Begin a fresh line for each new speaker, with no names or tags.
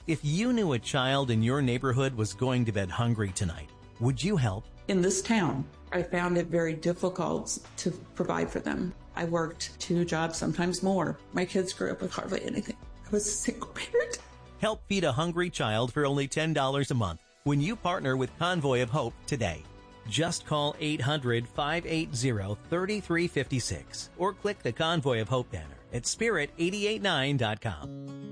If you knew a child in your neighborhood was going to bed hungry tonight, would you help?
In this town, I found it very difficult to provide for them. I worked 2 jobs, sometimes more. My kids grew up with hardly anything. I was a single parent.
Help feed a hungry child for only $10 a month when you partner with Convoy of Hope today. Just call 800-580-3356 or click the Convoy of Hope banner at spirit889.com.